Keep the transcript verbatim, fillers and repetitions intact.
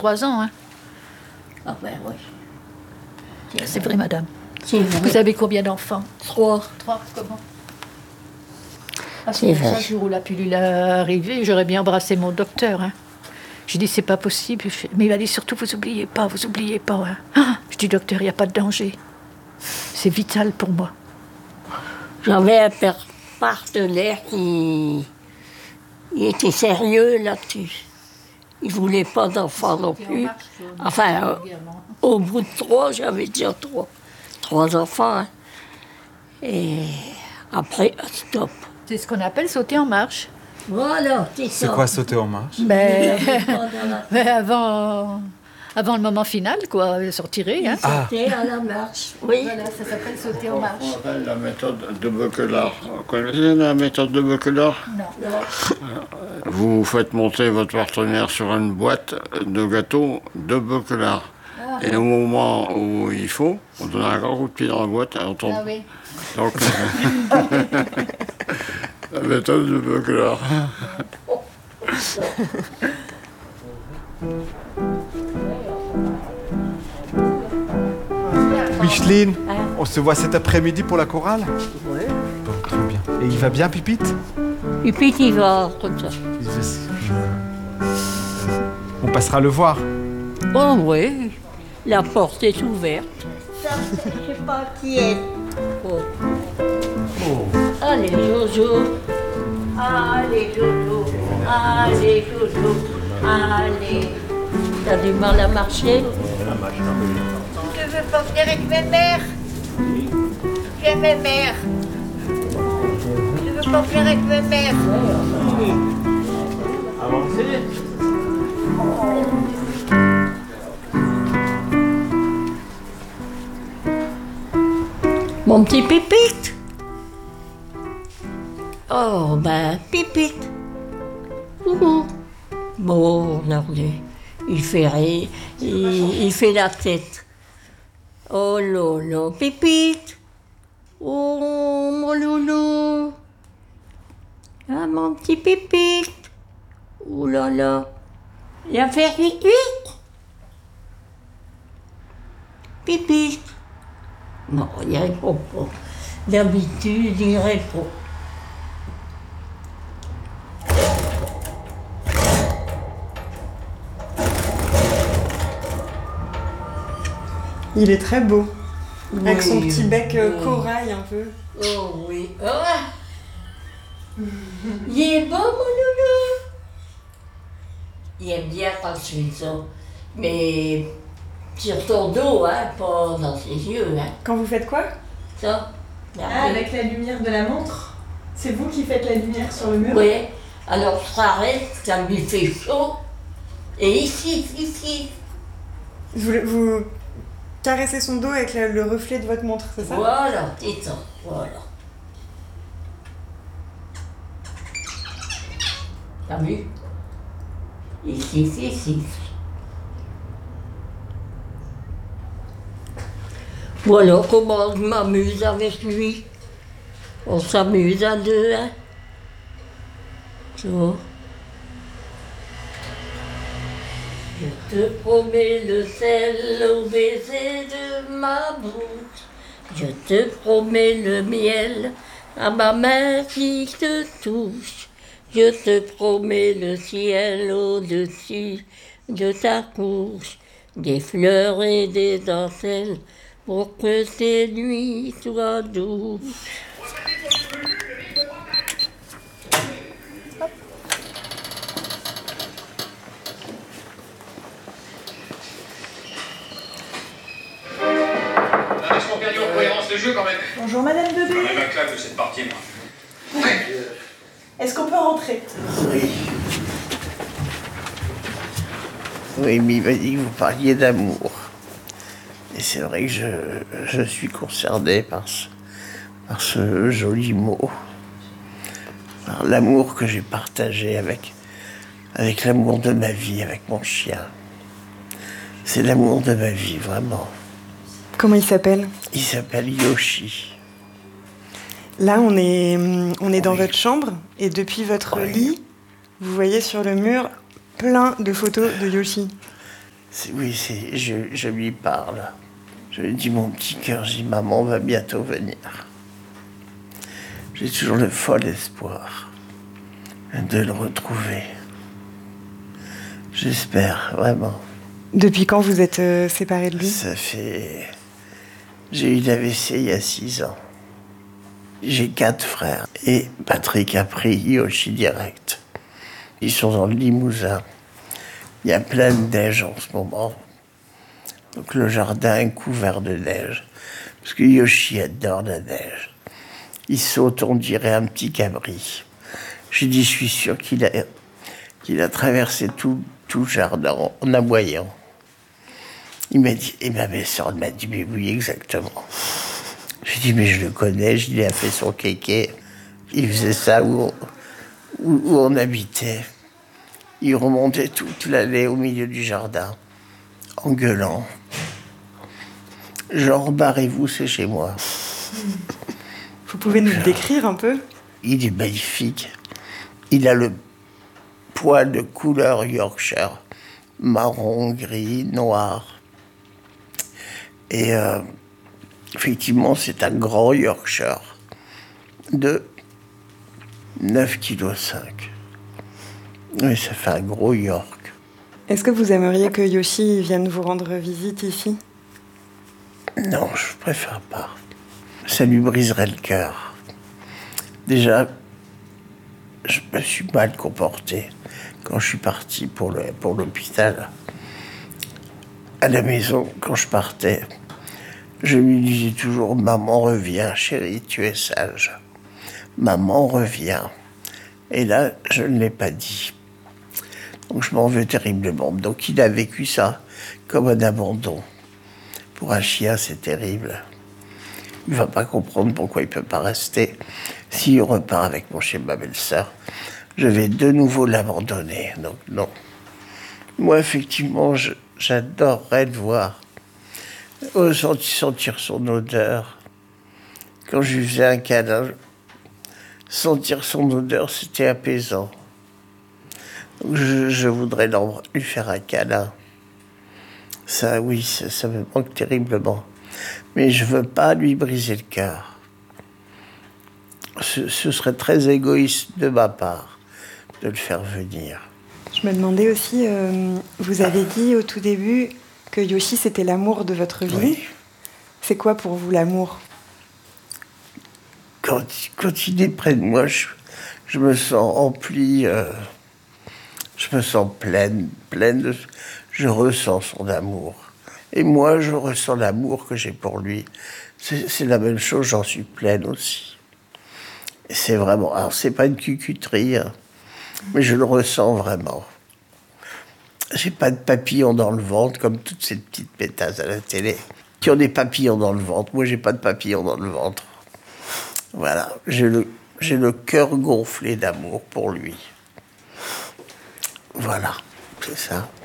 trois ans. Hein. Ah ben oui. C'est, c'est vrai, madame. C'est vrai. Vous avez combien d'enfants? Trois. Trois, comment? Ah, C'est c'est vrai. ça, le jour où la pilule est arrivée, j'aurais bien embrassé mon docteur. Hein. J'ai dit, c'est pas possible. Mais il m'a dit, surtout, vous oubliez pas, vous oubliez pas. Hein. Ah, je dis, docteur, il n'y a pas de danger. C'est vital pour moi. J'avais un père- partenaire qui il était sérieux là-dessus. Il ne voulait pas d'enfants non plus. Enfin, euh, au bout de trois, j'avais déjà trois. Trois enfants. Hein. Et après, stop. C'est ce qu'on appelle sauter en marche. Voilà, c'est C'est ça. quoi sauter en marche? Mais, Dans la- mais avant, avant le moment final, quoi, sortirez. Hein. Ah. C'était à la marche. Oui. Voilà, ça s'appelle sauter en marche. On appelle la méthode de Böckelard. Vous connaissez la méthode de Böckelard? Non. Vous faites monter votre partenaire sur une boîte de gâteaux de Böckelard. Ah. Et au moment où il faut, on donne un grand coup de pied dans la boîte et on tombe. Ah oui. Donc, la méthode de Böckelard. Micheline, on se voit cet après-midi pour la chorale? Oui. Bon, très bien. Et il va bien, Pipite? Et puis il va comme ça. Il va- On passera le voir. Oh oui, la porte est ouverte. Ça, je sais pas qui est. Oh. Allez, Jojo. Allez, Jojo. Allez, Jojo. Allez. T'as du mal à marcher? Je veux pas venir avec ma mère. J'ai ma mère. Je veux pas venir avec ma mère. Mon petit Pipite. Oh, ben, Pipite. Ouhou. Bon, regardez. Il fait rire. Il, il fait la tête. Oh, lolo, Pipite. Oh, mon loulou. Ah, mon petit Pipite. Oh là là. Il a fait huit huit. Pipite. Non, il répond pas. D'habitude, il répond. Il est très beau. Avec son Oui, petit bec euh, oui. corail un peu. Oh oui. Ah. Il est beau, mon loulou. Il aime bien quand je fais ça. Mais sur ton dos, hein, pas dans ses yeux. Hein. Quand vous faites quoi? Ça. Ah, avec la lumière de la montre? C'est vous qui faites la lumière sur le mur? Oui. Alors je s'arrête, ça lui fait chaud. Et ici, ici. Vous, vous caressez son dos avec le, le reflet de votre montre, c'est ça? Voilà, c'est ça. Voilà. T'as vu? Ici, ici, ici. Voilà comment je m'amuse avec lui. On s'amuse à deux, hein. Tu vois? Je te promets le sel au baiser de ma bouche. Je te promets le miel à ma main qui te touche. Je te promets le ciel au-dessus de ta couche. Des fleurs et des dentelles pour que tes nuits soient douces. Laisse-moi perdu en cohérence de jeu quand même. Bonjour Madame J'en Bebé. ai ma claque de cette partie, moi. Est-ce qu'on peut rentrer? Oui. Oui, mais il m'a dit que vous parliez d'amour. Et c'est vrai que je, je suis concerné par ce, par ce joli mot. Par l'amour que j'ai partagé avec, avec l'amour de ma vie, avec mon chien. C'est l'amour de ma vie, vraiment. Comment il s'appelle? Il s'appelle Yoshi. Là, on est, on est dans Oui. votre chambre et depuis votre Oui. lit, vous voyez sur le mur plein de photos de Yoshi. C'est, oui, c'est, je, je lui parle. Je lui dis, mon petit cœur, je dis, maman va bientôt venir. J'ai toujours le fol espoir de le retrouver. J'espère, vraiment. Depuis quand vous êtes euh, séparés de lui? Ça fait... J'ai eu l'A V C il y a six ans. J'ai quatre frères. Et Patrick a pris Yoshi direct. Ils sont dans le Limousin. Il y a plein de neige en ce moment. Donc le jardin est couvert de neige. Parce que Yoshi adore la neige. Il saute, on dirait un petit cabri. J'ai dit, je suis sûr qu'il a, qu'il a traversé tout, tout le jardin en aboyant. Il m'a dit, et ma belle-sœur m'a dit, mais oui, exactement. J'ai dit, mais je le connais, je lui ai fait son kéké. Il faisait ça où on, où, où on habitait. Il remontait toute l'allée au milieu du jardin, en gueulant. Genre, barrez-vous, c'est chez moi. Vous pouvez nous le décrire un peu? Il est magnifique. Il a le poil de couleur Yorkshire, marron, gris, noir. Et euh, effectivement, c'est un grand Yorkshire de neuf virgule cinq kilos. Oui, ça fait un gros York. Est-ce que vous aimeriez que Yoshi vienne vous rendre visite ici? Non, je préfère pas. Ça lui briserait le cœur. Déjà, je me suis mal comporté quand je suis parti pour, le, pour l'hôpital. À la maison, quand je partais, je lui disais toujours « Maman, reviens, chérie, tu es sage. Maman, reviens. » Et là, je ne l'ai pas dit. Donc je m'en veux terriblement. Donc il a vécu ça comme un abandon. Pour un chien, c'est terrible. Il ne va pas comprendre pourquoi il ne peut pas rester. S'il repart avec moi chez ma belle-sœur, je vais de nouveau l'abandonner. Donc non. Moi, effectivement, je, j'adorerais le voir. Sentir son odeur. Quand je lui faisais un câlin, sentir son odeur, c'était apaisant. Donc je, je voudrais lui faire un câlin. Ça, oui, ça, ça me manque terriblement. Mais je ne veux pas lui briser le cœur. Ce, ce serait très égoïste de ma part de le faire venir. Je me demandais aussi, euh, vous avez dit au tout début que Yoshi, c'était l'amour de votre vie. Oui. C'est quoi pour vous l'amour? Quand, quand il est près de moi, je, je me sens remplie, euh, je me sens pleine, pleine de... Je ressens son amour. Et moi, je ressens l'amour que j'ai pour lui. C'est, c'est la même chose, j'en suis pleine aussi. Et c'est vraiment... Alors, c'est pas une cucuterie, hein, mais je le ressens vraiment. J'ai pas de papillons dans le ventre, comme toutes ces petites pétasses à la télé, qui ont des papillons dans le ventre. Moi, j'ai pas de papillons dans le ventre. Voilà, j'ai le, j'ai le cœur gonflé d'amour pour lui. Voilà, c'est ça.